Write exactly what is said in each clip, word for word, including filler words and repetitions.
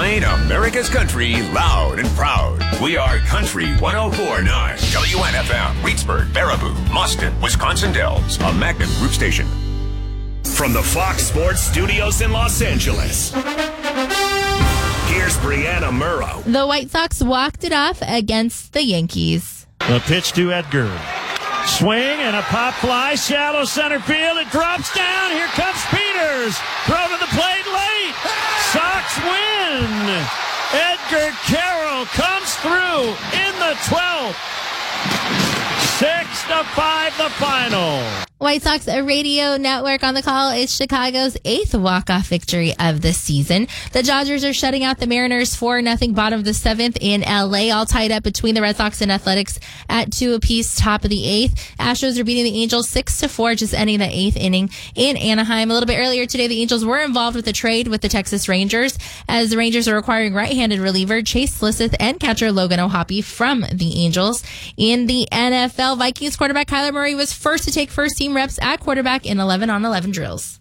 Playing America's country loud and proud. We are Country one oh four point nine. W N F M, Reedsburg, Baraboo, Mustin, Wisconsin Dells. A Magnum Group station. From the Fox Sports Studios in Los Angeles, here's Brianna Murrow. The White Sox walked it off against the Yankees. The pitch to Edgar. Swing and a pop fly, shallow center field. It drops down. Here comes Peters. Throw to the plate late. Sox win. Edgar Carroll comes through in the twelfth. Six to five, the final. White Sox Radio Network on the call is Chicago's eighth walk-off victory of the season. The Dodgers are shutting out the Mariners four nothing bottom of the seventh in L A, all tied up between the Red Sox and Athletics at two apiece, top of the eighth. Astros are beating the Angels six to four, just ending the eighth inning in Anaheim. A little bit earlier today, the Angels were involved with a trade with the Texas Rangers, as the Rangers are acquiring right-handed reliever Chase Slisseth and catcher Logan O'Hoppe from the Angels. In the N F L, Vikings quarterback Kyler Murray was first to take first-team reps at quarterback in eleven on eleven drills.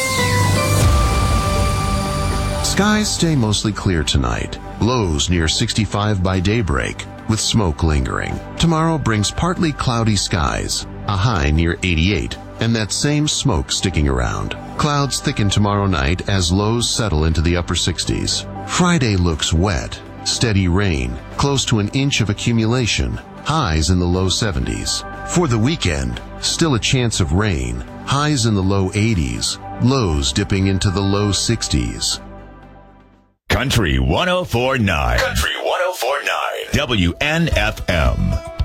Skies stay mostly clear tonight. Lows near sixty-five by daybreak, with smoke lingering. Tomorrow brings partly cloudy skies, a high near eighty-eight, and that same smoke sticking around. Clouds thicken tomorrow night as lows settle into the upper sixties. Friday looks wet, steady rain, close to an inch of accumulation, highs in the low seventies. For the weekend, still a chance of rain, highs in the low eighties, lows dipping into the low sixties. Country one oh four point nine. Country one oh four point nine. W N F M.